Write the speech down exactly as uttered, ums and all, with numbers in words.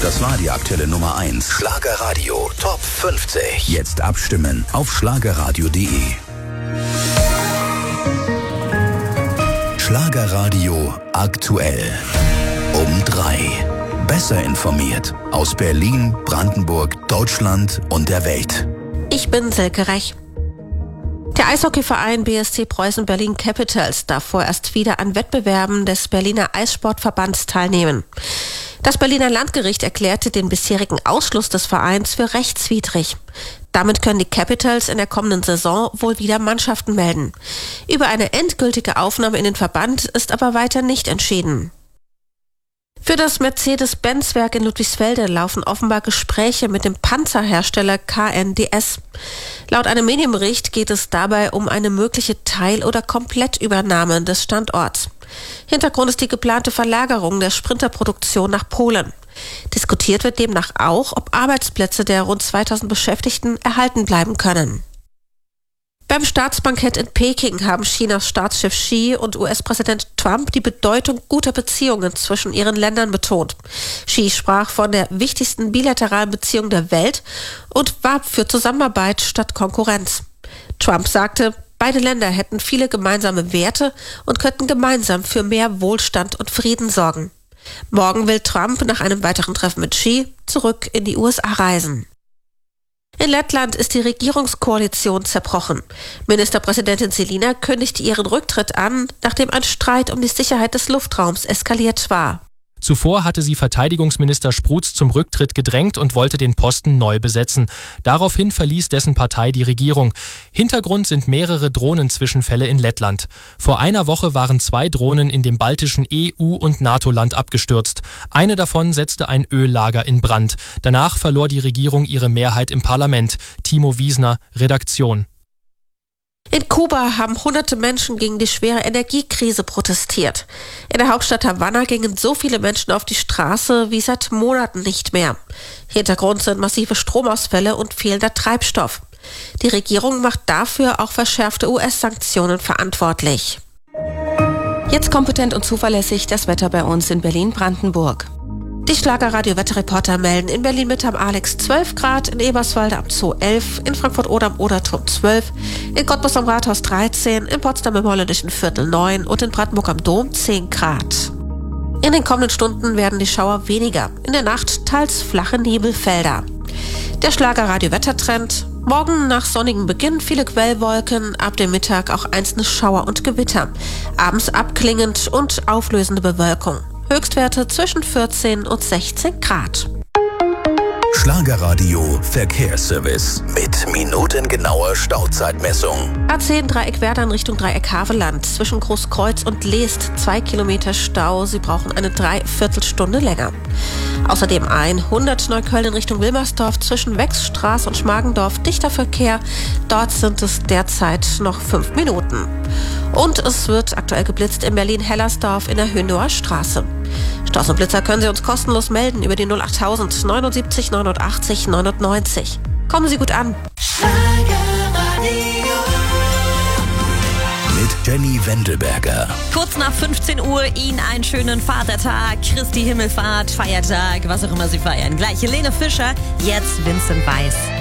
Das war die aktuelle Nummer eins. Schlagerradio Top fünfzig. Jetzt abstimmen auf schlagerradio punkt de. Schlagerradio aktuell. Um drei. Besser informiert aus Berlin, Brandenburg, Deutschland und der Welt. Ich bin Silke Rech. Der Eishockeyverein B S C Preußen Berlin Capitals darf vorerst wieder an Wettbewerben des Berliner Eissportverbands teilnehmen. Das Berliner Landgericht erklärte den bisherigen Ausschluss des Vereins für rechtswidrig. Damit können die Capitals in der kommenden Saison wohl wieder Mannschaften melden. Über eine endgültige Aufnahme in den Verband ist aber weiter nicht entschieden. Für das Mercedes-Benz-Werk in Ludwigsfelde laufen offenbar Gespräche mit dem Panzerhersteller K N D S. Laut einem Medienbericht geht es dabei um eine mögliche Teil- oder Komplettübernahme des Standorts. Hintergrund ist die geplante Verlagerung der Sprinterproduktion nach Polen. Diskutiert wird demnach auch, ob Arbeitsplätze der rund zweitausend Beschäftigten erhalten bleiben können. Beim Staatsbankett in Peking haben Chinas Staatschef Xi und U S-Präsident Trump die Bedeutung guter Beziehungen zwischen ihren Ländern betont. Xi sprach von der wichtigsten bilateralen Beziehung der Welt und warb für Zusammenarbeit statt Konkurrenz. Trump sagte, beide Länder hätten viele gemeinsame Werte und könnten gemeinsam für mehr Wohlstand und Frieden sorgen. Morgen will Trump nach einem weiteren Treffen mit Xi zurück in die U S A reisen. In Lettland ist die Regierungskoalition zerbrochen. Ministerpräsidentin Selina kündigte ihren Rücktritt an, nachdem ein Streit um die Sicherheit des Luftraums eskaliert war. Zuvor hatte sie Verteidigungsminister Spruz zum Rücktritt gedrängt und wollte den Posten neu besetzen. Daraufhin verließ dessen Partei die Regierung. Hintergrund sind mehrere Drohnenzwischenfälle in Lettland. Vor einer Woche waren zwei Drohnen in dem baltischen E U- und NATO-Land abgestürzt. Eine davon setzte ein Öllager in Brand. Danach verlor die Regierung ihre Mehrheit im Parlament. Timo Wiesner, Redaktion. In Kuba haben hunderte Menschen gegen die schwere Energiekrise protestiert. In der Hauptstadt Havanna gingen so viele Menschen auf die Straße wie seit Monaten nicht mehr. Hintergrund sind massive Stromausfälle und fehlender Treibstoff. Die Regierung macht dafür auch verschärfte U S-Sanktionen verantwortlich. Jetzt kompetent und zuverlässig das Wetter bei uns in Berlin-Brandenburg. Die Schlagerradio-Wetterreporter melden in Berlin-Mitte am Alex zwölf Grad, in Eberswalde am Zoo elf, in Frankfurt-Oder am Oderturm zwölf, in Cottbus am Rathaus dreizehn, in Potsdam im holländischen Viertel neun und in Brandenburg am Dom zehn Grad. In den kommenden Stunden werden die Schauer weniger, in der Nacht teils flache Nebelfelder. Der Schlagerradio-Wettertrend: Morgen nach sonnigem Beginn viele Quellwolken, ab dem Mittag auch einzelne Schauer und Gewitter. Abends abklingend und auflösende Bewölkung. Höchstwerte zwischen vierzehn und sechzehn Grad. Schlagerradio Verkehrsservice mit minutengenauer Stauzeitmessung. A zehn Dreieck Werder in Richtung Dreieck Havelland. Zwischen Großkreuz und Leest zwei Kilometer Stau. Sie brauchen eine Dreiviertelstunde länger. Außerdem hundert Neukölln in Richtung Wilmersdorf zwischen Wechsstraße und Schmargendorf. Dichter Verkehr. Dort sind es derzeit noch fünf Minuten. Und es wird aktuell geblitzt in Berlin-Hellersdorf in der Höhenauer Straße. Staus und Blitzer können Sie uns kostenlos melden über die null achttausend neunundsiebzig neunundachtzig neunundneunzig. Kommen Sie gut an. Mit Jenny Wendelberger. Kurz nach fünfzehn Uhr Ihnen einen schönen Vatertag, Christi Himmelfahrt, Feiertag, was auch immer Sie feiern. Gleich Helene Fischer, jetzt Vincent Weiss.